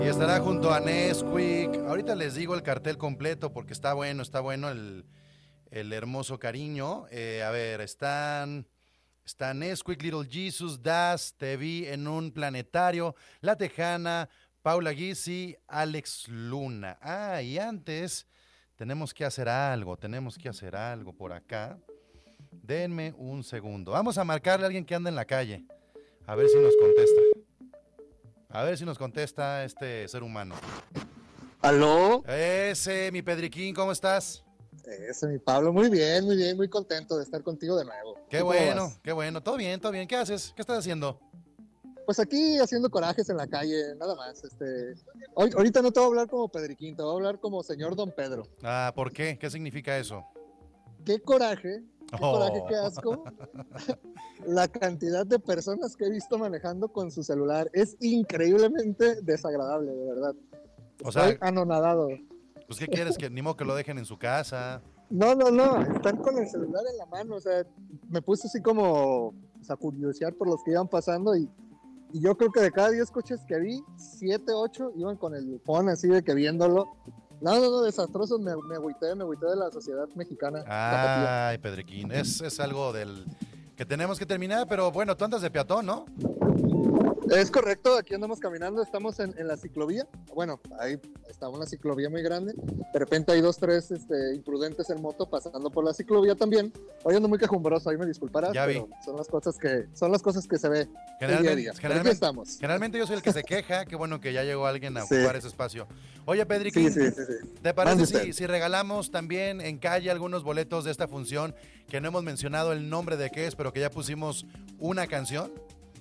Y estará junto a Nesquik. Ahorita les digo el cartel completo porque está bueno el hermoso cariño. A ver, están Nesquik, Little Jesus, Das, Te vi en un planetario, La Tejana, Paula Guisi, Alex Luna. Y antes tenemos que hacer algo por acá. Denme un segundo. Vamos a marcarle a alguien que anda en la calle. A ver si nos contesta. Este ser humano. ¿Aló? Mi Pedriquín, ¿cómo estás? Mi Pablo, muy bien, muy contento de estar contigo de nuevo. Qué bueno. Todo bien. ¿Qué haces? ¿Qué estás haciendo? Pues aquí haciendo corajes en la calle, nada más. Ahorita no te voy a hablar como Pedriquín, te voy a hablar como señor Don Pedro. ¿Por qué? ¿Qué significa eso? Qué coraje, qué asco. La cantidad de personas que he visto manejando con su celular es increíblemente desagradable, de verdad. Estoy anonadado. Pues, ¿qué quieres? Que ni modo que lo dejen en su casa. No, están con el celular en la mano, o sea, me puse así como a curiosear por los que iban pasando y yo creo que de cada 10 coches que vi, 7, 8 iban con el phone así de que viéndolo. No, desastroso, me agüité de la sociedad mexicana. Ay, Pedriquín, es algo del que tenemos que terminar, pero bueno, tú andas de peatón, ¿no? Es correcto, aquí andamos caminando, estamos en la ciclovía. Bueno, ahí está una ciclovía muy grande. De repente hay 2, 3 imprudentes en moto pasando por la ciclovía también. Hoy ando muy quejumbroso, ahí me disculparás, pero son las cosas que se ve el día a día. Pero aquí estamos. Generalmente yo soy el que se queja, qué bueno que ya llegó alguien a ocupar ese espacio. Oye, Pedriquín, sí. ¿te parece si regalamos también en calle algunos boletos de esta función que no hemos mencionado el nombre de qué es, pero que ya pusimos una canción?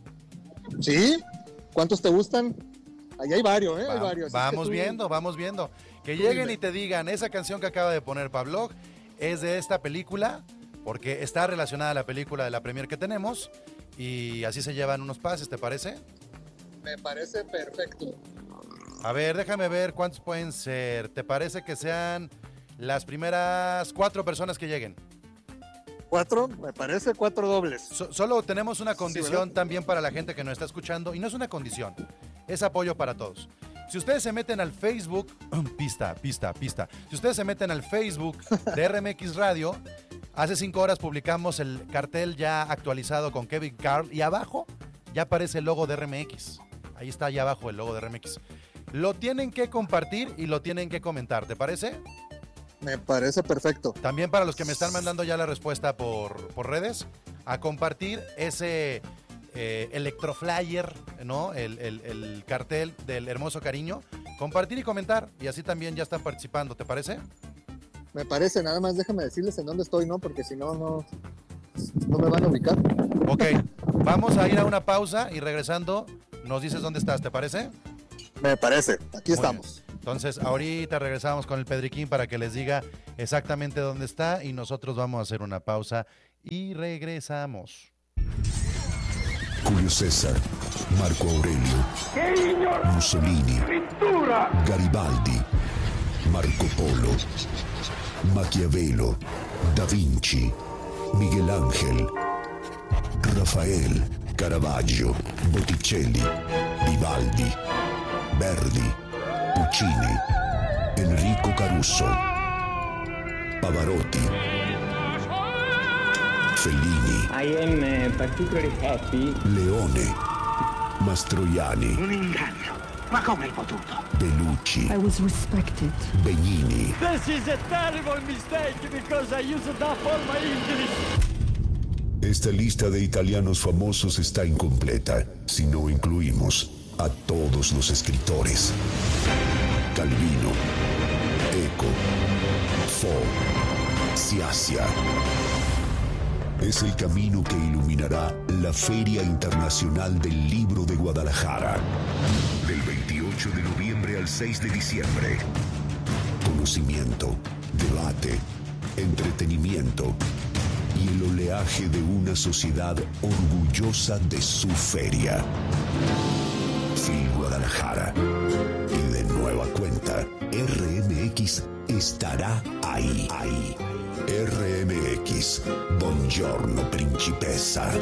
Sí, ¿cuántos te gustan? Ahí hay varios, hay varios. Vamos viendo. Que lleguen y te digan, esa canción que acaba de poner Pablo es de esta película, porque está relacionada a la película de la premier que tenemos, y así se llevan unos pases, ¿te parece? Me parece perfecto. A ver, déjame ver cuántos pueden ser. ¿Te parece que sean las primeras 4 personas que lleguen? 4, me parece 4 dobles. Solo tenemos una condición también para la gente que nos está escuchando, y no es una condición, es apoyo para todos. Si ustedes se meten al Facebook, pista. Si ustedes se meten al Facebook de RMX Radio, hace 5 horas publicamos el cartel ya actualizado con Kevin Carl, y abajo ya aparece el logo de RMX. Ahí está, allá abajo el logo de RMX. Lo tienen que compartir y lo tienen que comentar, ¿te parece? Me parece perfecto. También para los que me están mandando ya la respuesta por redes, a compartir ese electroflyer, ¿no? El cartel del hermoso cariño. Compartir y comentar, y así también ya están participando, ¿te parece? Me parece, nada más déjame decirles en dónde estoy, ¿no? Porque si no me van a ubicar. Ok, vamos a ir a una pausa y regresando nos dices dónde estás, ¿te parece? Me parece, aquí estamos. Bien. Entonces, ahorita regresamos con el Pedriquín para que les diga exactamente dónde está, y nosotros vamos a hacer una pausa y regresamos. Julio César, Marco Aurelio, Mussolini, Garibaldi, Marco Polo, Maquiavelo, Da Vinci, Miguel Ángel, Rafael, Caravaggio, Botticelli, Vivaldi, Verdi, Puccini, Enrico Caruso, Pavarotti, Fellini, I am particularly happy. Leone, Mastroianni, Un inganno. Ma come hai potuto? Bellucci, I was respected. Benigni. This is a terrible mistake because I used up all my English. Esta lista de italianos famosos está incompleta si no incluimos a todos los escritores. Calvino, Eco, Fo, Siasia. Es el camino que iluminará la Feria Internacional del Libro de Guadalajara. Del 28 de noviembre al 6 de diciembre. Conocimiento, debate, entretenimiento y el oleaje de una sociedad orgullosa de su feria. Film Guadalajara. Y de nueva cuenta, RMX estará ahí. RMX, Buongiorno Principessa.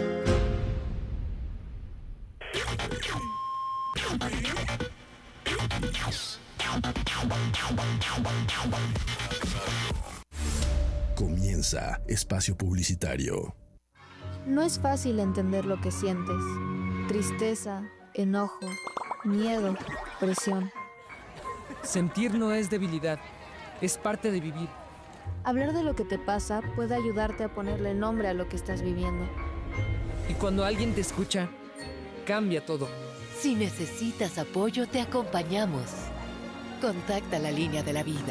Comienza Espacio Publicitario. No es fácil entender lo que sientes. Tristeza, enojo, miedo, presión. Sentir no es debilidad, es parte de vivir. Hablar de lo que te pasa puede ayudarte a ponerle nombre a lo que estás viviendo. Y cuando alguien te escucha, cambia todo. Si necesitas apoyo, te acompañamos. Contacta la línea de la vida.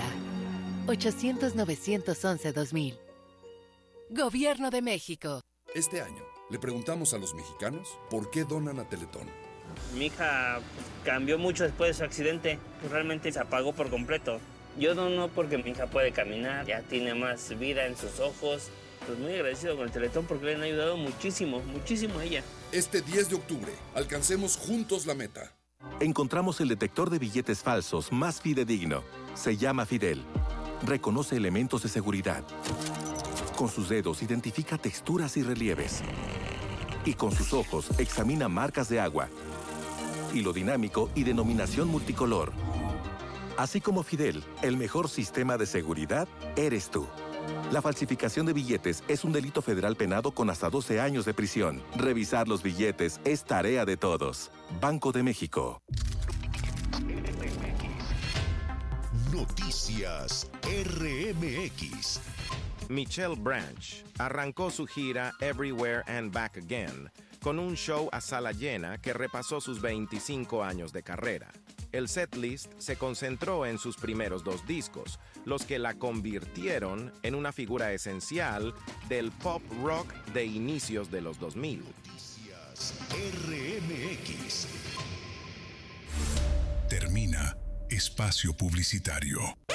800-911-2000. Gobierno de México. Este año, le preguntamos a los mexicanos por qué donan a Teletón. Mi hija cambió mucho después de su accidente. Realmente se apagó por completo. Yo dono porque mi hija puede caminar, ya tiene más vida en sus ojos. Pues muy agradecido con el Teletón porque le han ayudado muchísimo, muchísimo a ella. Este 10 de octubre, alcancemos juntos la meta. Encontramos el detector de billetes falsos más fidedigno. Se llama Fidel. Reconoce elementos de seguridad. Con sus dedos identifica texturas y relieves. Y con sus ojos examina marcas de agua, hilo dinámico y denominación multicolor. Así como Fidel, el mejor sistema de seguridad eres tú. La falsificación de billetes es un delito federal penado con hasta 12 años de prisión. Revisar los billetes es tarea de todos. Banco de México. Noticias RMX. Michelle Branch arrancó su gira Everywhere and Back Again con un show a sala llena que repasó sus 25 años de carrera. El setlist se concentró en sus primeros 2 discos, los que la convirtieron en una figura esencial del pop rock de inicios de los 2000. Noticias RMX. Termina Espacio Publicitario.